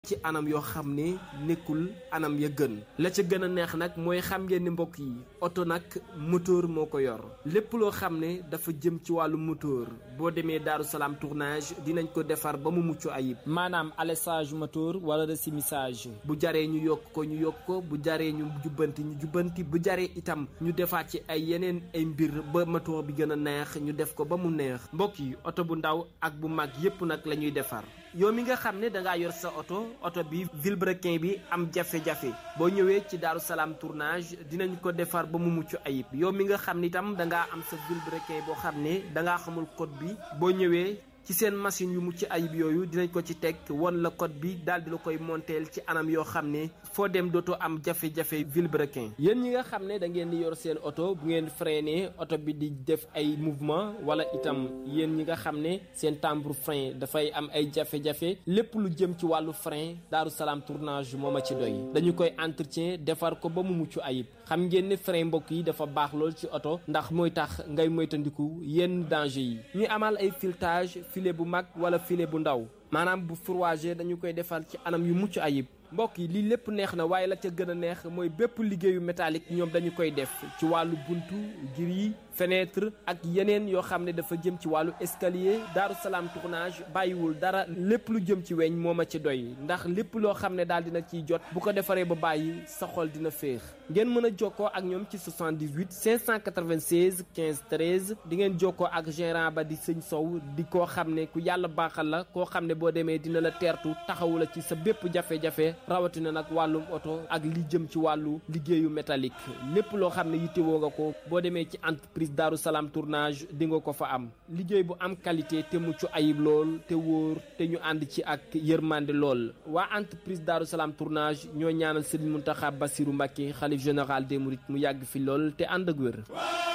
ci anam yoo xam ne nekkul anam ya gën la ca gën a neex nag mooy xam ngeen ni mbokk yi oto nag moteur moo ko yor lépp loo xam ne dafa jëm ci wàllu moteur boo demee Daaru Salaam tournage dinañ ko defar ba mu mucc ayib maanaam alessage moteur wala resumissage bu jaree ñu yokk ko bu jaree ñu jubbanti bu jaree itam ñu defaat ci ay yeneen ay mbir ba moteur bi gën a neex ñu def ko ba mu neex mbokk yi oto bu ndaw ak bu mag yépp nag la ñuy defar yow mi nga xam ne dangaa yor sa oto bi vilebrequin bi am jafe-jafe boo ñëwee ci Daaru Salaam tournage dinañ ko defar ba mu mucc ayib yow mi nga xam ne itam dangaa am sa vilebrequin boo xam ne dangaa xamul code bi boo ñëwee ci seen machine yu mucc ayib yooyu dinañ ko ci teg won la code bi daal di la koy monteel ci anam yoo xam ne foo dem dootoo am jafe-jafe vilebrequin yéen ñi nga xam ne da ngeen di yor seen oto bu ngeen freiné oto bi di def ay mouvement wala itam yéen ñi nga xam ne seen timbre frein dafay am ay jafe-jafe lépp lu jëm ci wàllu frein Daaru Salaam tournage moo ma ci doy dañu koy entretien defar ko ba mu mucc ayib xam ngeen ne frein mbokk yi dafa baax lool ci oto ndax mooy tax ngay moytandiku yenn danger yi ñuy amal ay filetage filet bu mag wala filet bu ndaw maanaam bu fourragé dañu koy defal ci anam yu mucc ayib mbokk yi lii lépp neex na waaye la ca gën a neex mooy bépp liggéeyu métallique ñoom dañu koy def ci wàllu buntu gris fenêtre ak yeneen yoo xam ne dafa jëm ci wàllu escalier Daaru Salaam tournage bàyyiwul dara lépp lu jëm ci weñ moo ma ci doy ndax lépp loo xam ne daal dina ciy jot bu ko defaree ba bàyyi sa xol dina féex ngeen mën a jokkoo ak ñoom ci 78 596 15 13 di ngeen jokkoo ak gérant ba di sëñ Sow di koo xam ne ku yàlla baaxal la koo xam ne boo demee dina la teertu taxawu la ci sa bépp jafe-jafe rawatina nag wàllum oto ak li jëm ci wàllu liggéeyu métallique lépp loo xam ne yittewoo nga ko boo demee ci entreprise Daaru Salaam tournage di nga ko fa am liggéey bu am qualité te mucc ayib lool te wóor te ñu ànd ci ak yërmande lool waa entreprise Daaru Salaam tournage ñoo ñaanal Serigne Mountakha Bassirou Mbacké xalif général des mourides mu yàgg fi lool te ànd ak wér